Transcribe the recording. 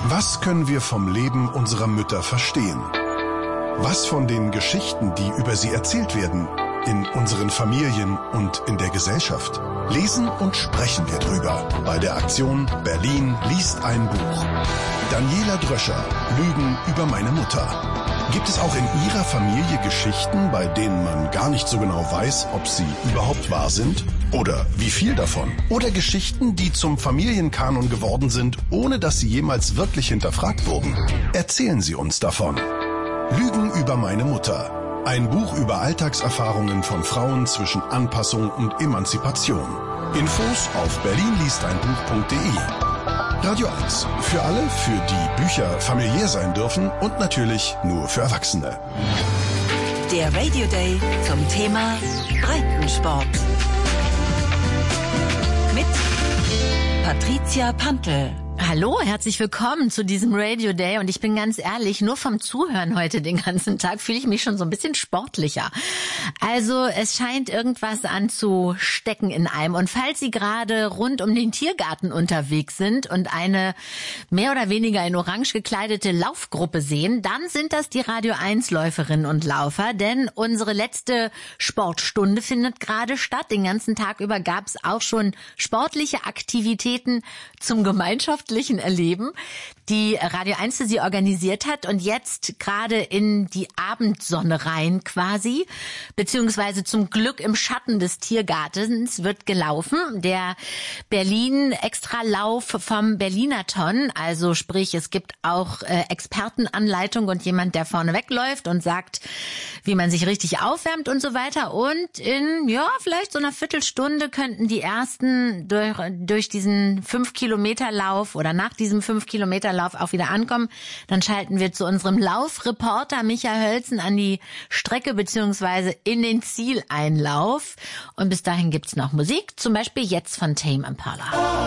Was können wir vom Leben unserer Mütter verstehen? Was von den Geschichten, die über sie erzählt werden, in unseren Familien und in der Gesellschaft? Lesen und sprechen wir drüber bei der Aktion Berlin liest ein Buch. Daniela Dröscher, Lügen über meine Mutter. Gibt es auch in Ihrer Familie Geschichten, bei denen man gar nicht so genau weiß, ob sie überhaupt wahr sind? Oder wie viel davon? Oder Geschichten, die zum Familienkanon geworden sind, ohne dass sie jemals wirklich hinterfragt wurden? Erzählen Sie uns davon. Lügen über meine Mutter. Ein Buch über Alltagserfahrungen von Frauen zwischen Anpassung und Emanzipation. Infos auf berlinliesteinbuch.de. Radio 1. Für alle, für die Bücher familiär sein dürfen und natürlich nur für Erwachsene. Der Radio Day zum Thema Breitensport. Mit Patricia Pantl. Hallo, herzlich willkommen zu diesem Radio Day und ich bin ganz ehrlich, nur vom Zuhören heute den ganzen Tag fühle ich mich schon so ein bisschen sportlicher. Also es scheint irgendwas anzustecken in einem und falls Sie gerade rund um den Tiergarten unterwegs sind und eine mehr oder weniger in Orange gekleidete Laufgruppe sehen, dann sind das die Radio 1 Läuferinnen und Laufer, denn unsere letzte Sportstunde findet gerade statt. Den ganzen Tag über gab es auch schon sportliche Aktivitäten zum gemeinschaftlichen Erleben, die Radio 1 für sie organisiert hat und jetzt gerade in die Abendsonne rein quasi, beziehungsweise zum Glück im Schatten des Tiergartens wird gelaufen. Der Berlin-Extralauf vom Berlinathon, also sprich es gibt auch Expertenanleitung und jemand, der vorne wegläuft und sagt, wie man sich richtig aufwärmt und so weiter und in vielleicht so einer Viertelstunde könnten die ersten durch diesen 5-Kilometer-Lauf oder nach diesem 5-Kilometer-Lauf auch wieder ankommen. Dann schalten wir zu unserem Laufreporter Michael Hölzen an die Strecke beziehungsweise in den Zieleinlauf. Und bis dahin gibt's noch Musik, zum Beispiel jetzt von Tame Impala.